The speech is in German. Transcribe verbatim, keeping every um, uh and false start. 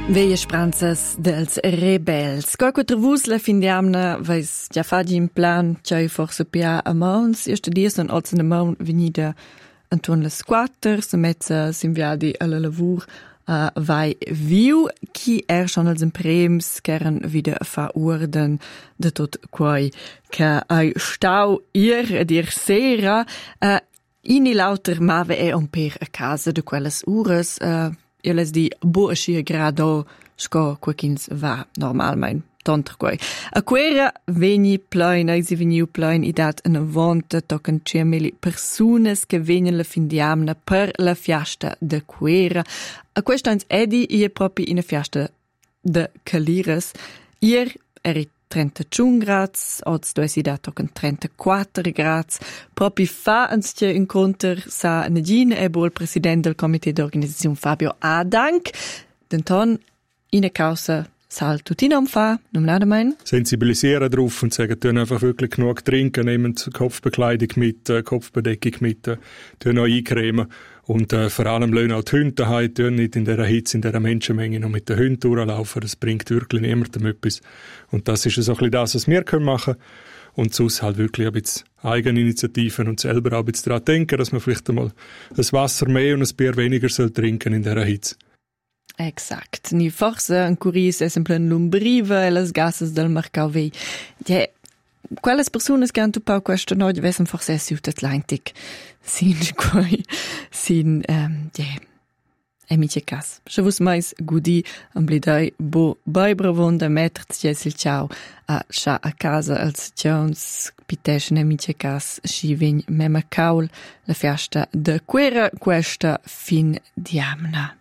Veie speranzas dels rebels. Qualche trevus la fin diamna veis già fagi in plan c'è forse pia a mons. Erste dia son oz in maun venida anton les quater, se mezza s'inviadi alla lavur uh, vai viu, chi er schon als imprems keren wieder fa urden de tot quai che ai stau ir ed ir sera uh, ini lauter mave e un per a casa de quelles ures uh, io les di bo ascia grado sco quakins va normalmein tanter quai. A quera veni plein, eisi veniu plein i dat en vonta tocan ciameli personas che venien la fin diamna per la fiasta de quera. A questans edi ie propi in a fiasta de Caliras. Ier eri trentacinque grads, oz do esi dat tocan trentaquattro grads. Propi fa ans tia inconter sa Nadine e bol president del comité d'organisazione Fabio Adanc. Denton in a causa sal tutinam fa, num nada mein? Sensibilisieren drauf und sagen, tun einfach wirklich genug trinken, nehmen Kopfbekleidung mit, äh, Kopfbedeckung mit, äh, tun auch eincremen und äh, vor allem lassen auch die Hunde daheim, tun nicht in dieser Hitze, in dieser Menschenmenge noch mit den Hunden durchlaufen, das bringt wirklich niemandem etwas. Und das ist so ein bisschen das, was wir können machen und sonst halt wirklich ein bisschen Eigeninitiativen und selber auch ein bisschen daran denken, dass man vielleicht einmal ein Wasser mehr und ein Bier weniger soll trinken in dieser Hitze. Exact. Ni forse en curis es en plan lumbriva e las gassas del Marcau vei. Ja, quelles personas che han tu pau questa notte vesen forse es ut Atlantic. Sin quai, sin, um, ja, e mice cas. Se vus mais gudi am blidai bo bai bravonda metterts jes il ciao a scha a casa als Jones piteschen e mice cas schi vegn mema caul la fiasta de quera questa fin diamna.